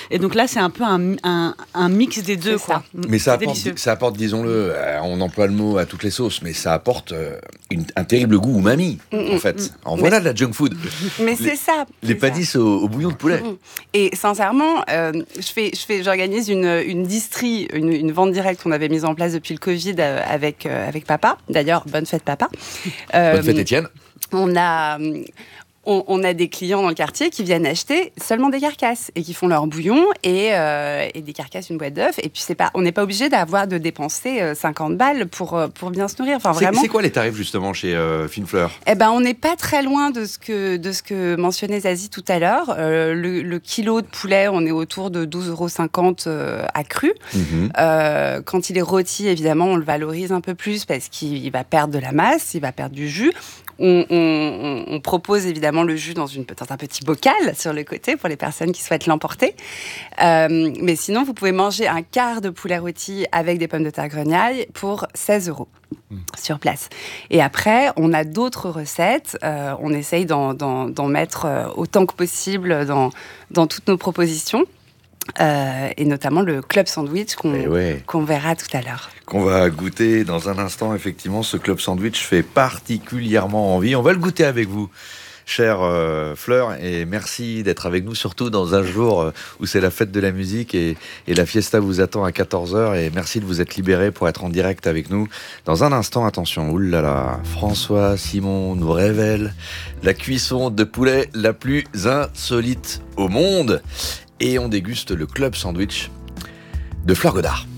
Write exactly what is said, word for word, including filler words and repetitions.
Et donc là, c'est un peu un, un, un mix des deux, quoi. Mais ça apporte, ça apporte, disons-le, euh, on emploie le mot à toutes les sauces, mais ça apporte euh, une, un terrible goût umami, mmh, en fait. Mmh. En voilà mais, de la junk food. Mais les, c'est ça. Les padis au, au bouillon de poulet. Mmh. Et sincèrement, euh, je fais, je fais, j'organise une, une distrie, une, une vente directe qu'on avait mise en place depuis le Covid avec, euh, avec papa. D'ailleurs, bonne fête papa. Euh, bonne fête Étienne. On a... On, on a des clients dans le quartier qui viennent acheter seulement des carcasses et qui font leur bouillon et, euh, et des carcasses, une boîte d'œufs. Et puis, c'est pas, on n'est pas obligé d'avoir de dépenser euh, cinquante balles pour, pour bien se nourrir. Enfin, c'est, vraiment... c'est quoi les tarifs, justement, chez euh, Fine Fleur ? Eh ben, on n'est pas très loin de ce que, de ce que mentionnait Zazie tout à l'heure. Euh, le, le kilo de poulet, on est autour de douze euros cinquante euh, à cru. Mmh. Euh, quand il est rôti, évidemment, on le valorise un peu plus parce qu'il va perdre de la masse, il va perdre du jus. On, on, on propose évidemment le jus dans, une, dans un petit bocal sur le côté pour les personnes qui souhaitent l'emporter. Euh, mais sinon, vous pouvez manger un quart de poulet rôti avec des pommes de terre grenaille pour seize euros mmh. sur place. Et après, on a d'autres recettes. Euh, on essaye d'en, d'en, d'en mettre autant que possible dans, dans toutes nos propositions. Euh, et notamment le club sandwich qu'on, ouais. qu'on verra tout à l'heure. Qu'on va goûter dans un instant, effectivement. Ce club sandwich fait particulièrement envie. On va le goûter avec vous, chère euh, Fleur, et merci d'être avec nous, surtout dans un jour euh, où c'est la fête de la musique et, et la fiesta vous attend à quatorze heures, et merci de vous être libéré pour être en direct avec nous. Dans un instant, attention, oulala, François Simon nous révèle la cuisson de poulet la plus insolite au monde. Et on déguste le club sandwich de Fleur Godard.